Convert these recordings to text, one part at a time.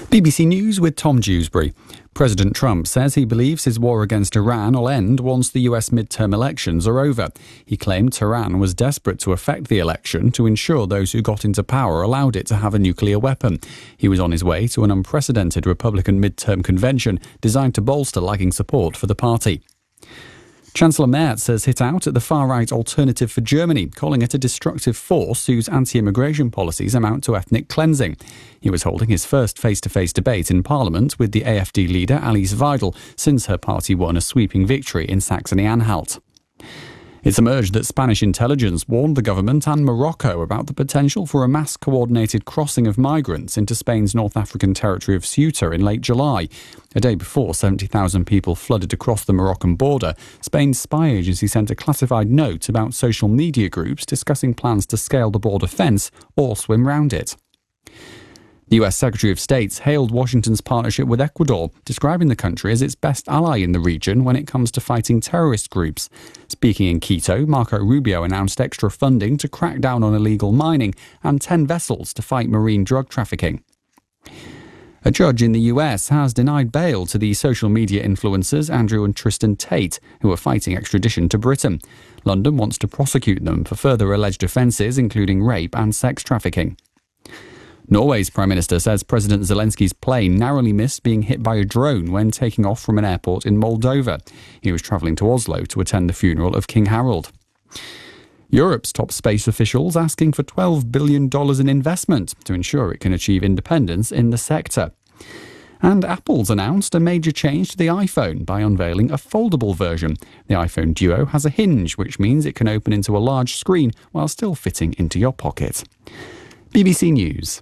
BBC News with Tom Dewsbury. President Trump says he believes his war against Iran will end once the US midterm elections are over. He claimed Tehran was desperate to affect the election to ensure those who got into power allowed it to have a nuclear weapon. He was on his way to an unprecedented Republican midterm convention designed to bolster lagging support for the party. Chancellor Merz has hit out at the far-right Alternative for Germany, calling it a destructive force whose anti-immigration policies amount to ethnic cleansing. He was holding his first face-to-face debate in Parliament with the AfD leader Alice Weidel since her party won a sweeping victory in Saxony-Anhalt. It's emerged that Spanish intelligence warned the government and Morocco about the potential for a mass-coordinated crossing of migrants into Spain's North African territory of Ceuta in late July. A day before 70,000 people flooded across the Moroccan border, Spain's spy agency sent a classified note about social media groups discussing plans to scale the border fence or swim round it. The US Secretary of State hailed Washington's partnership with Ecuador, describing the country as its best ally in the region when it comes to fighting terrorist groups. Speaking in Quito, Marco Rubio announced extra funding to crack down on illegal mining and 10 vessels to fight marine drug trafficking. A judge in the US has denied bail to the social media influencers Andrew and Tristan Tate, who are fighting extradition to Britain. London wants to prosecute them for further alleged offences, including rape and sex trafficking. Norway's Prime Minister says President Zelensky's plane narrowly missed being hit by a drone when taking off from an airport in Moldova. He was travelling to Oslo to attend the funeral of King Harold. Europe's top space officials asking for $12 billion in investment to ensure it can achieve independence in the sector. And Apple's announced a major change to the iPhone by unveiling a foldable version. The iPhone Duo has a hinge, which means it can open into a large screen while still fitting into your pocket. BBC News.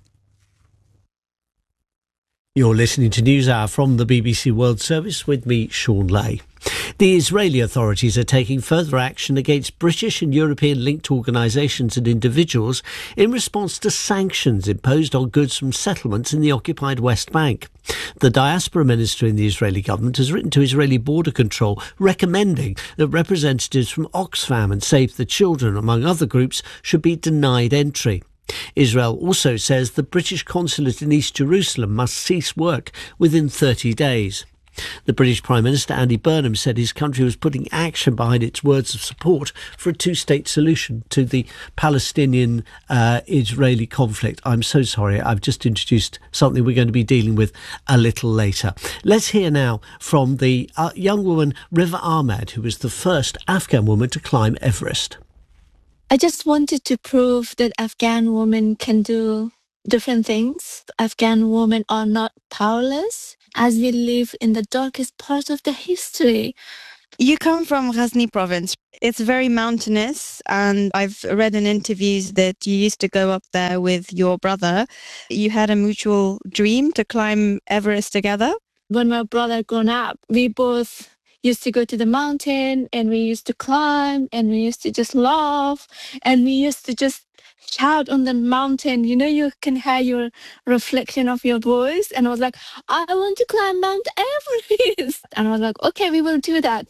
You're listening to NewsHour from the BBC World Service with me, Sean Lay. The Israeli authorities are taking further action against British and European-linked organisations and individuals in response to sanctions imposed on goods from settlements in the occupied West Bank. The diaspora minister in the Israeli government has written to Israeli border control recommending that representatives from Oxfam and Save the Children, among other groups, should be denied entry. Israel also says the British consulate in East Jerusalem must cease work within 30 days. The British Prime Minister Andy Burnham said his country was putting action behind its words of support for a two-state solution to the Palestinian-Israeli conflict. I'm so sorry, I've just introduced something we're going to be dealing with a little later. Let's hear now from the young woman Riva Ahmed, who was the first Afghan woman to climb Everest. I just wanted to prove that Afghan women can do different things. Afghan women are not powerless, as we live in the darkest part of the history. You come from Ghazni province. It's very mountainous, and I've read in interviews that you used to go up there with your brother. You had a mutual dream to climb Everest together. When my brother grew up, we both used to go to the mountain, and we used to climb, and we used to just laugh, and we used to just shout on the mountain. You know, you can hear your reflection of your voice. And I was like, I want to climb Mount Everest. And I was like, okay, we will do that.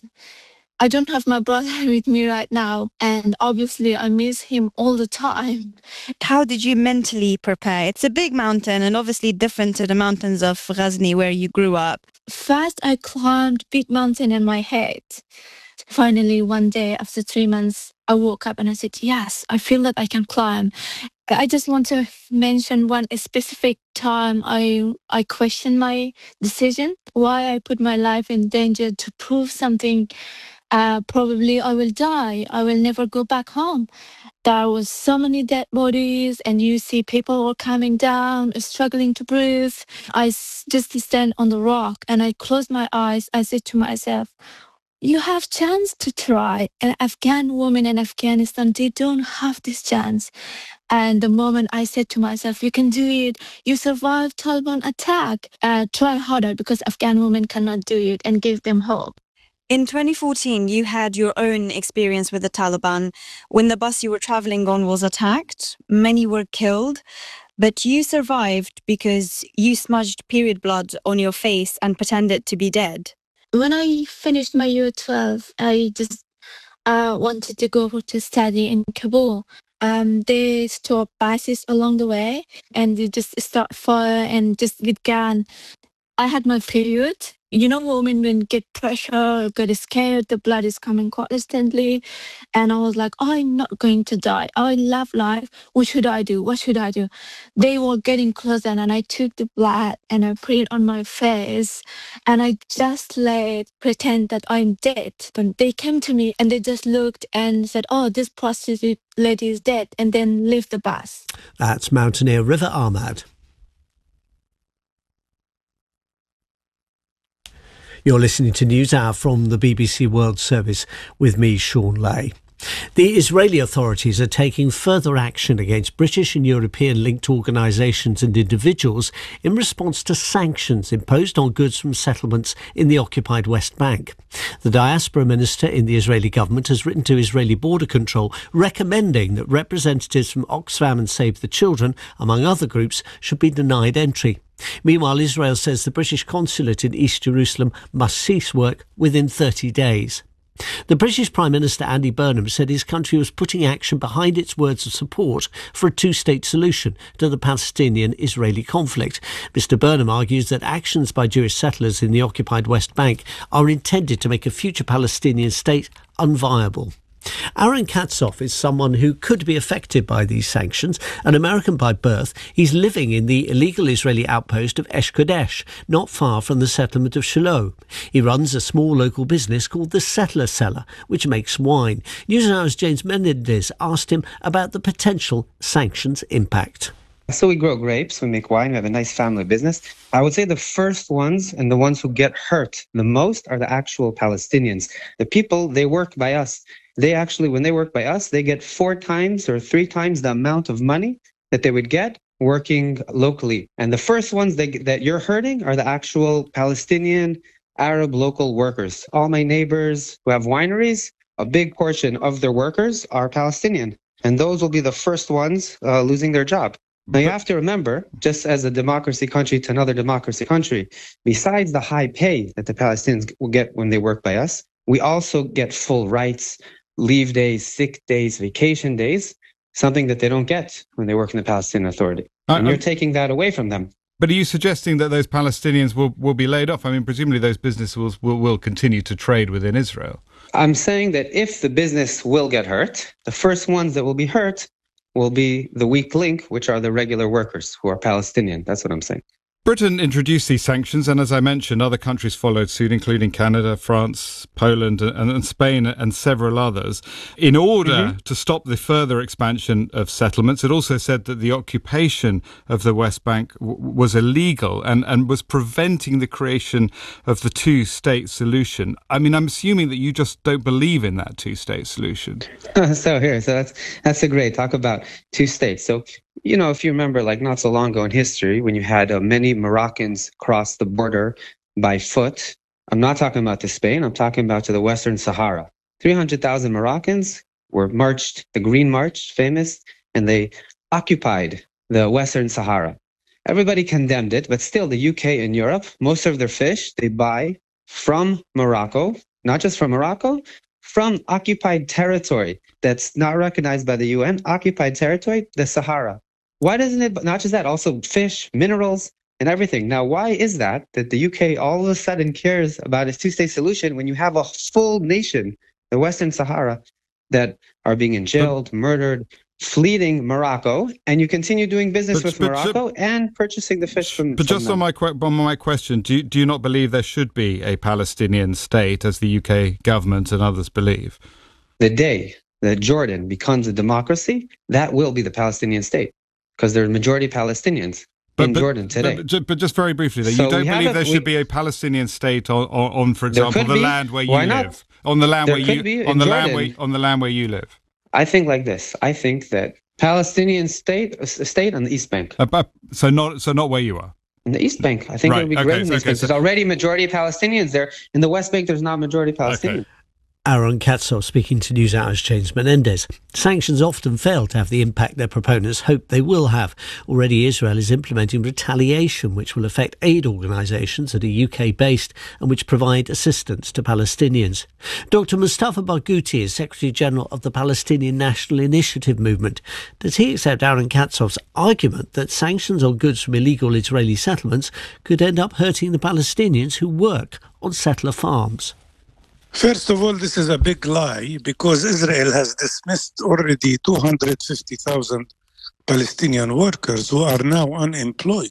I don't have my brother with me right now, and obviously I miss him all the time. How did you mentally prepare? It's a big mountain and obviously different to the mountains of Ghazni where you grew up. First, I climbed big mountain in my head. Finally, one day after 3 months, I woke up and I said, yes, I feel that I can climb. I just want to mention one specific time I questioned my decision, why I put my life in danger to prove something. Probably I will die. I will never go back home. There was so many dead bodies, and you see people all coming down, struggling to breathe. I just stand on the rock and I closed my eyes. I said to myself, you have chance to try. An Afghan woman in Afghanistan, they don't have this chance. And the moment I said to myself, you can do it, you survived Taliban attack, try harder, because Afghan women cannot do it, and give them hope. In 2014, you had your own experience with the Taliban. When the bus you were traveling on was attacked, many were killed, but you survived because you smudged period blood on your face and pretended to be dead. When I finished my year 12, I just wanted to go to study in Kabul. they stop buses along the way and they just start fire and just get gun. I had my period. You know, women when get pressure, get scared, the blood is coming constantly. And I was like, I'm not going to die. I love life. What should I do? What should I do? They were getting closer and I took the blood and I put it on my face and I just pretend that I'm dead. But they came to me and they just looked and said, oh, this prostitute lady is dead, and then leave the bus. That's mountaineer River Ahmad. You're listening to NewsHour from the BBC World Service with me, Sean Lay. The Israeli authorities are taking further action against British and European-linked organisations and individuals in response to sanctions imposed on goods from settlements in the occupied West Bank. The diaspora minister in the Israeli government has written to Israeli border control recommending that representatives from Oxfam and Save the Children, among other groups, should be denied entry. Meanwhile, Israel says the British consulate in East Jerusalem must cease work within 30 days. The British Prime Minister Andy Burnham said his country was putting action behind its words of support for a two-state solution to the Palestinian-Israeli conflict. Mr Burnham argues that actions by Jewish settlers in the occupied West Bank are intended to make a future Palestinian state unviable. Aaron Katzoff is someone who could be affected by these sanctions. An American by birth, he's living in the illegal Israeli outpost of Esh Kodesh, not far from the settlement of Shiloh. He runs a small local business called the Settler Cellar, which makes wine. NewsHour's James Menendez asked him about the potential sanctions impact. So we grow grapes, we make wine, we have a nice family business. I would say the first ones and the ones who get hurt the most are the actual Palestinians. The people, they work by us. They actually, when they work by us, they get 4 times or 3 times the amount of money that they would get working locally. And the first ones that you're hurting are the actual Palestinian Arab local workers. All my neighbors who have wineries, a big portion of their workers are Palestinian. And those will be the first ones losing their job. Now, you have to remember, just as a democracy country to another democracy country, besides the high pay that the Palestinians will get when they work by us, we also get full rights, leave days, sick days, vacation days, something that they don't get when they work in the Palestinian Authority. And you're taking that away from them. But are you suggesting that those Palestinians will be laid off? I mean, presumably those businesses will continue to trade within Israel. I'm saying that if the business will get hurt, the first ones that will be hurt will be the weak link, which are the regular workers who are Palestinian. That's what I'm saying. Britain introduced these sanctions, and as I mentioned, other countries followed suit, including Canada, France, Poland, and Spain, and several others, in order to stop the further expansion of settlements. It also said that the occupation of the West Bank was illegal and was preventing the creation of the two-state solution. I mean, I'm assuming that you just don't believe in that two-state solution. So that's a great talk about two states. So, you know, if you remember, like not so long ago in history, when you had many Moroccans cross the border by foot, I'm not talking about to Spain, I'm talking about to the Western Sahara. 300,000 Moroccans were marched, the Green March, famous, and they occupied the Western Sahara. Everybody condemned it, but still the UK and Europe, most of their fish they buy from Morocco, not just from Morocco, from occupied territory that's not recognized by the UN, occupied territory, the Sahara. Why doesn't it, not just that, also fish, minerals, and everything. Now, why is that the UK all of a sudden cares about a two-state solution when you have a full nation, the Western Sahara, that are being jailed, murdered, fleeing Morocco, and you continue doing business with Morocco and purchasing the fish from But just them. on my question, do you not believe there should be a Palestinian state, as the UK government and others believe? The day that Jordan becomes a democracy, that will be the Palestinian state, because there are majority Palestinians in Jordan today. But just very briefly, you don't believe there should be a Palestinian state on for example, the land where you live, on the land where you live. I think like this. I think that Palestinian state on the East Bank. So not where you are. In the East Bank. I think it would be great in the East Bank. There's already majority Palestinians there. In the West Bank, there's not majority Palestinians. Aaron Katsov speaking to NewsHour's James Menendez. Sanctions often fail to have the impact their proponents hope they will have. Already Israel is implementing retaliation which will affect aid organisations that are UK-based and which provide assistance to Palestinians. Dr Mustafa Barghouti is Secretary-General of the Palestinian National Initiative Movement. Does he accept Aaron Katsov's argument that sanctions on goods from illegal Israeli settlements could end up hurting the Palestinians who work on settler farms? First of all, this is a big lie because Israel has dismissed already 250,000 Palestinian workers who are now unemployed.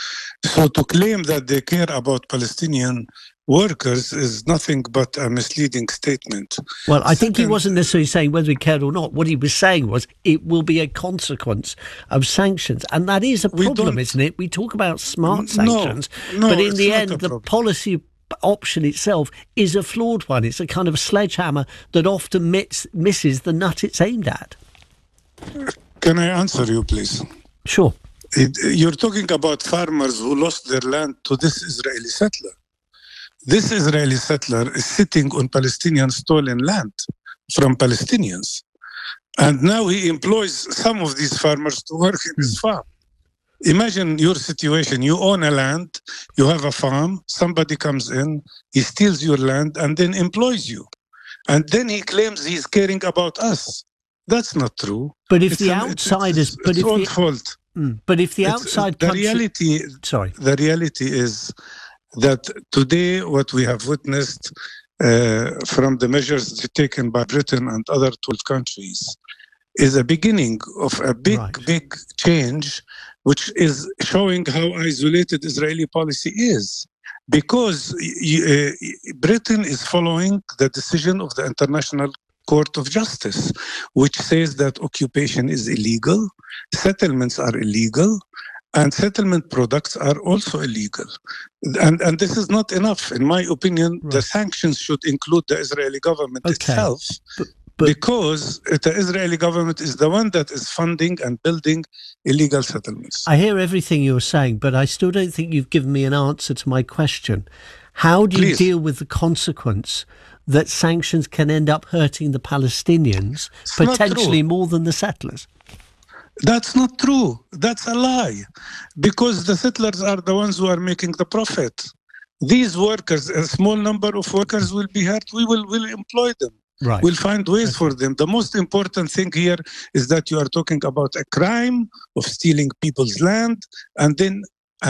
So to claim that they care about Palestinian workers is nothing but a misleading statement. Well, I think he wasn't necessarily saying whether he cared or not. What he was saying was it will be a consequence of sanctions. And that is a problem, isn't it? We talk about smart sanctions, but in the end, the policy option itself is a flawed one. It's a kind of sledgehammer that often misses the nut it's aimed at. Can I answer you, please? Sure. You're talking about farmers who lost their land to this Israeli settler. This Israeli settler is sitting on Palestinian stolen land from Palestinians. And now he employs some of these farmers to work in his farm. Imagine your situation. You own a land, you have a farm, somebody comes in, he steals your land and then employs you. And then he claims he's caring about us. That's not true. But if the outsiders... It's all fault. But if the outside country... The reality is that today what we have witnessed from the measures taken by Britain and other 12 countries is a beginning of a big change, which is showing how isolated Israeli policy is. Because Britain is following the decision of the International Court of Justice, which says that occupation is illegal, settlements are illegal, and settlement products are also illegal. And this is not enough. In my opinion, the sanctions should include the Israeli government itself. Because the Israeli government is the one that is funding and building illegal settlements. I hear everything you're saying, but I still don't think you've given me an answer to my question. How do you deal with the consequence that sanctions can end up hurting the Palestinians, potentially more than the settlers? That's not true. That's a lie. Because the settlers are the ones who are making the profit. These workers, a small number of workers will be hurt. We'll employ them. Right. We'll find ways for them. The most important thing here is that you are talking about a crime of stealing people's land and then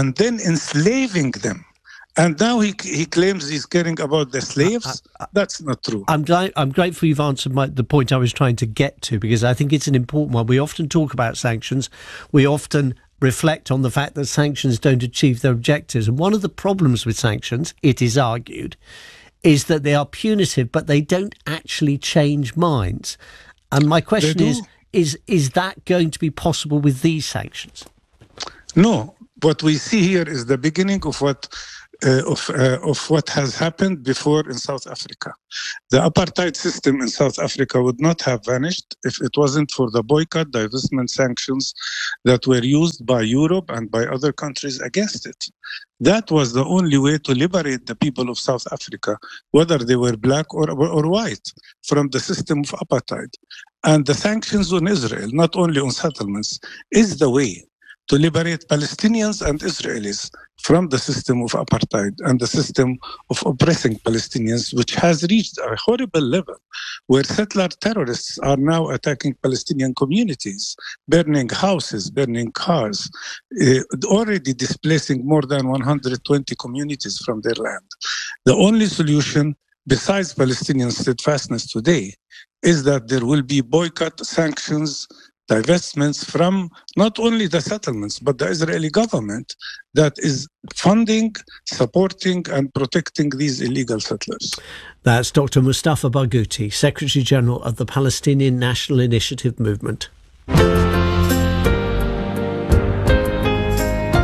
enslaving them. And now he claims he's caring about the slaves. That's not true. I'm grateful you've answered the point I was trying to get to, because I think it's an important one. We often talk about sanctions. We often reflect on the fact that sanctions don't achieve their objectives. And one of the problems with sanctions, it is argued, is that they are punitive, but they don't actually change minds. And my question is that going to be possible with these sanctions? No. What we see here is the beginning of what has happened before in South Africa. The apartheid system in South Africa would not have vanished if it wasn't for the boycott, divestment sanctions that were used by Europe and by other countries against it. That was the only way to liberate the people of South Africa, whether they were black or white, from the system of apartheid. And the sanctions on Israel, not only on settlements, is the way to liberate Palestinians and Israelis from the system of apartheid and the system of oppressing Palestinians, which has reached a horrible level where settler terrorists are now attacking Palestinian communities, burning houses, burning cars, already displacing more than 120 communities from their land. The only solution, besides Palestinian steadfastness today, is that there will be boycott, sanctions, divestments from not only the settlements, but the Israeli government that is funding, supporting, and protecting these illegal settlers. That's Dr. Mustafa Barghouti, Secretary-General of the Palestinian National Initiative Movement.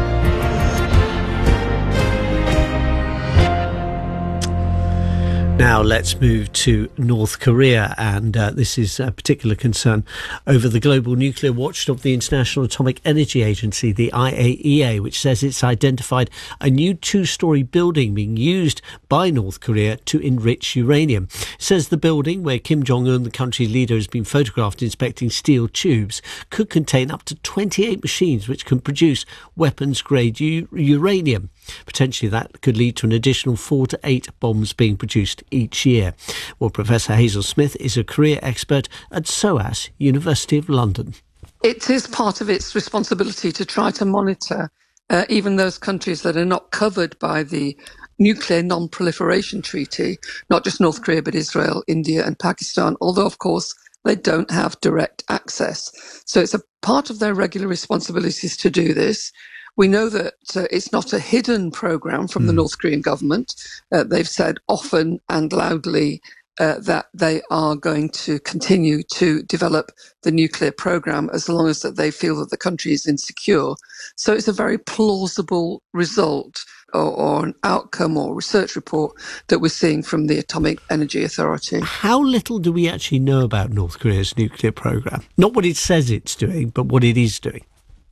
Now, Now let's move to North Korea, and this is a particular concern over the global nuclear watchdog, the International Atomic Energy Agency, the IAEA, which says it's identified a new 2-storey building being used by North Korea to enrich uranium. It says the building, where Kim Jong-un, the country's leader, has been photographed inspecting steel tubes, could contain up to 28 machines which can produce weapons-grade uranium. Potentially that could lead to an additional 4 to 8 bombs being produced each year. Well, Professor Hazel Smith is a Korea expert at SOAS, University of London. It is part of its responsibility to try to monitor even those countries that are not covered by the Nuclear Non-Proliferation Treaty, not just North Korea, but Israel, India and Pakistan, although, of course, they don't have direct access. So it's a part of their regular responsibilities to do this. We know that it's not a hidden program from the North Korean government. They've said often and loudly that they are going to continue to develop the nuclear program as long as that they feel that the country is insecure. So it's a very plausible result or an outcome or research report that we're seeing from the Atomic Energy Authority. How little do we actually know about North Korea's nuclear program? Not what it says it's doing, but what it is doing.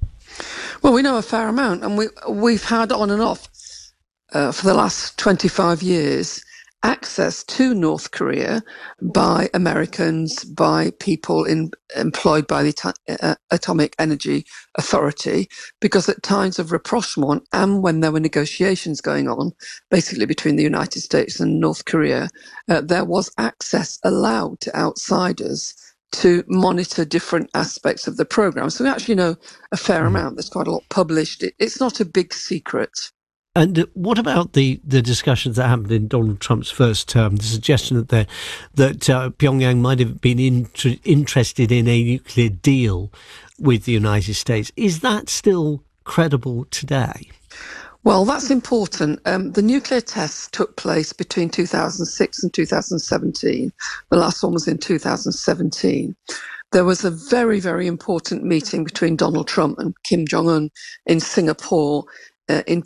Well, we know a fair amount, and we've had on and off for the last 25 years access to North Korea by Americans, by people employed by the Atomic Energy Authority, because at times of rapprochement and when there were negotiations going on, basically between the United States and North Korea, there was access allowed to outsiders to monitor different aspects of the program. So we actually know a fair amount. There's quite a lot published. It's not a big secret. And what about the discussions that happened in Donald Trump's first term, the suggestion that Pyongyang might have been interested in a nuclear deal with the United States? Is that still credible today? Well, that's important. The nuclear tests took place between 2006 and 2017. The last one was in 2017. There was a very, very important meeting between Donald Trump and Kim Jong-un in Singapore in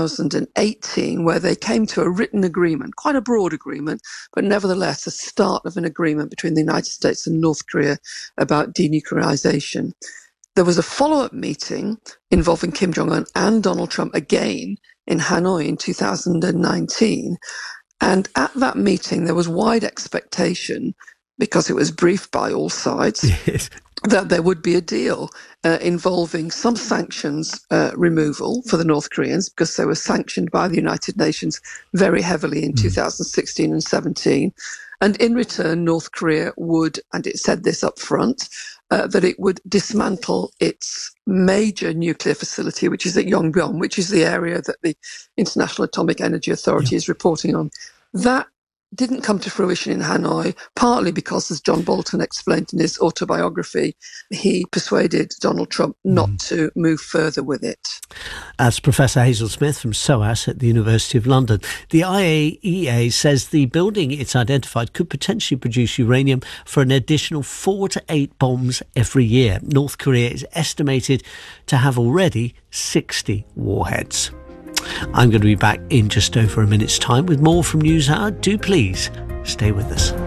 2018, where they came to a written agreement, quite a broad agreement, but nevertheless a start of an agreement between the United States and North Korea about denuclearization. There was a follow-up meeting involving Kim Jong-un and Donald Trump again in Hanoi in 2019. And at that meeting, there was wide expectation, because it was briefed by all sides, yes, that there would be a deal involving some sanctions removal for the North Koreans, because they were sanctioned by the United Nations very heavily in 2016 and 17. And in return, North Korea would, and it said this up front, that it would dismantle its major nuclear facility, which is at Yongbyon, which is the area that the International Atomic Energy Authority is reporting on. That didn't come to fruition in Hanoi, partly because, as John Bolton explained in his autobiography, he persuaded Donald Trump not to move further with it. That's Professor Hazel Smith from SOAS at the University of London. The IAEA says the building it's identified could potentially produce uranium for an additional 4 to 8 bombs every year. North Korea is estimated to have already 60 warheads. I'm going to be back in just over a minute's time with more from NewsHour. Do please stay with us.